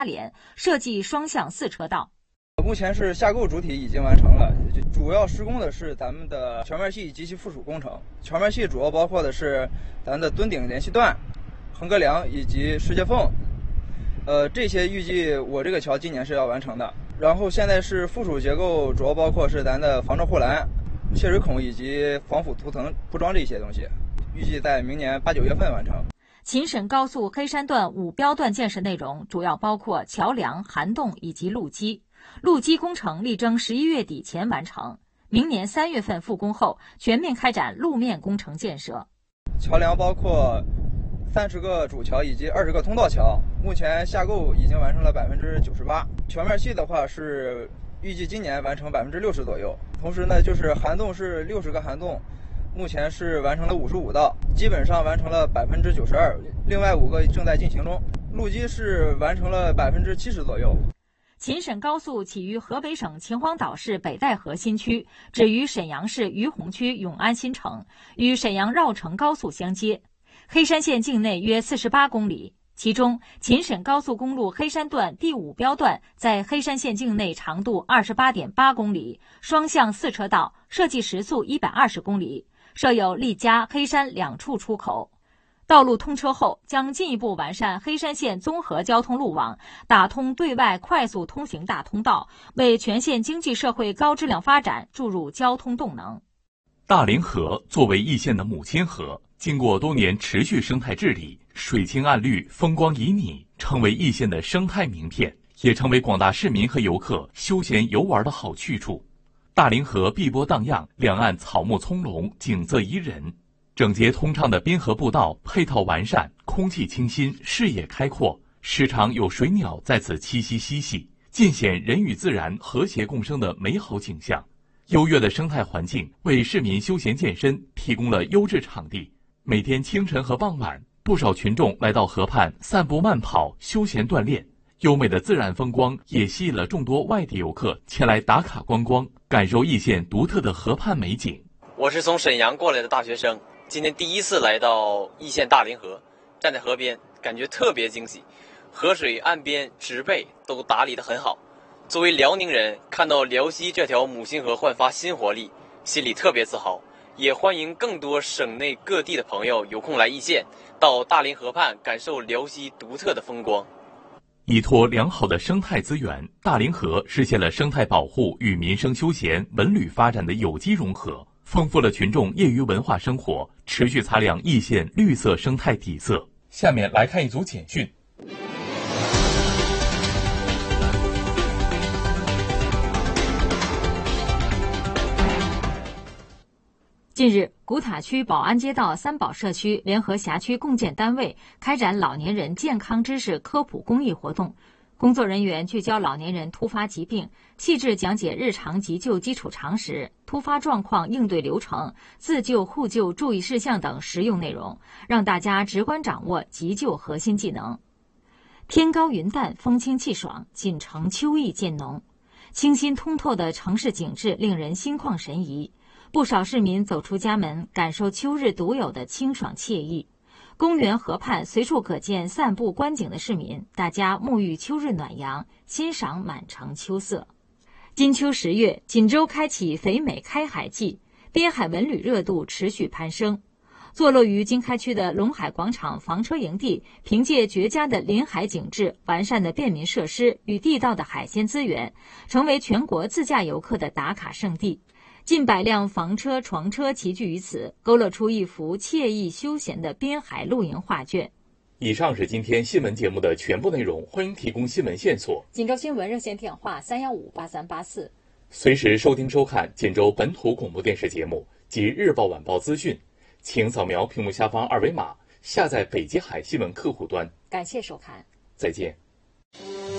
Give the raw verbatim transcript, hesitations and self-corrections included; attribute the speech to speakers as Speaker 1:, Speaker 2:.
Speaker 1: 联，设计双向四车道。
Speaker 2: 目前是下构主体已经完成了，主要施工的是咱们的桥面系及其附属工程。桥面系主要包括的是咱的墩顶联系段、横膈梁以及石阶缝，呃，这些预计我这个桥今年是要完成的。然后现在是附属结构，主要包括是咱的防撞护栏、泄水孔以及防腐涂层铺装这些东西，预计在明年八九月份完成。
Speaker 1: 秦沈高速黑山段五标段建设内容主要包括桥梁、涵洞以及路基。路基工程力争十一月底前完成，明年三月份复工后全面开展路面工程建设。
Speaker 2: 桥梁包括三十个主桥以及二十个通道桥，目前下构已经完成了百分之九十八。桥面系的话是预计今年完成百分之六十左右。同时呢，就是涵洞是六十个涵洞，目前是完成了五十五道，基本上完成了百分之九十二，另外五个正在进行中。路基是完成了百分之七十左右。
Speaker 1: 秦沈高速起于河北省秦皇岛市北戴河新区，止于沈阳市于洪区永安新城，与沈阳绕城高速相接。黑山县境内约四十八公里，其中秦沈高速公路黑山段第五标段在黑山县境内长度 二十八点八公里，双向四车道，设计时速一百二十公里，设有丽家、黑山两处出口。道路通车后，将进一步完善黑山县综合交通路网，打通对外快速通行大通道，为全县经济社会高质量发展注入交通动能。
Speaker 3: 大凌河作为易县的母亲河，经过多年持续生态治理，水清岸绿，风光旖旎，成为易县的生态名片，也成为广大市民和游客休闲游玩的好去处。大凌河碧波荡漾，两岸草木葱茏，景色宜人。整洁通畅的滨河步道配套完善，空气清新，视野开阔，时常有水鸟在此栖息嬉戏，尽显人与自然和谐共生的美好景象。优越的生态环境为市民休闲健身提供了优质场地。每天清晨和傍晚，不少群众来到河畔散步慢跑，休闲锻炼。优美的自然风光也吸引了众多外地游客前来打卡观光，感受易县独特的河畔美景。
Speaker 4: 我是从沈阳过来的大学生，今天第一次来到易县大凌河，站在河边感觉特别惊喜，河水岸边植被都打理得很好。作为辽宁人，看到辽西这条母亲河焕发新活力，心里特别自豪，也欢迎更多省内各地的朋友有空来易县，到大凌河畔感受辽西独特的风光。
Speaker 3: 依托良好的生态资源，大凌河实现了生态保护与民生休闲、文旅发展的有机融合，丰富了群众业余文化生活，持续擦亮易县绿色生态底色。下面来看一组简讯。
Speaker 1: 近日，古塔区宝安街道三宝社区联合辖区共建单位开展老年人健康知识科普公益活动，工作人员聚焦老年人突发疾病，细致讲解日常急救基础常识、突发状况应对流程、自救互救注意事项等实用内容，让大家直观掌握急救核心技能。天高云淡，风清气爽，锦城秋意渐浓，清新通透的城市景致令人心旷神怡。不少市民走出家门，感受秋日独有的清爽惬意。公园河畔随处可见散步观景的市民，大家沐浴秋日暖阳，欣赏满城秋色。金秋十月，锦州开启肥美开海季，滨海文旅热度持续攀升。坐落于经开区的龙海广场房车营地，凭借绝佳的临海景致、完善的便民设施与地道的海鲜资源，成为全国自驾游客的打卡胜地。近百辆房车、床车齐聚于此，勾勒出一幅惬意休闲的滨海露营画卷。
Speaker 3: 以上是今天新闻节目的全部内容，欢迎提供新闻线索。
Speaker 1: 锦州新闻热线电话三幺五八三八四，
Speaker 3: 随时收听收看锦州本土广播电视节目及日报晚报资讯，请扫描屏幕下方二维码，下载北极海新闻客户端。
Speaker 1: 感谢收看，
Speaker 3: 再见。